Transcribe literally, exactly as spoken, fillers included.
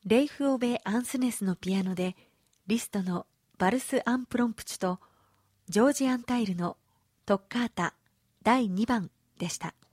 レイフ・オベ・アンスネスのピアノでリストのバルス・アンプロンプチュとジョージ・アンタイルのトッカータだいにばんでした。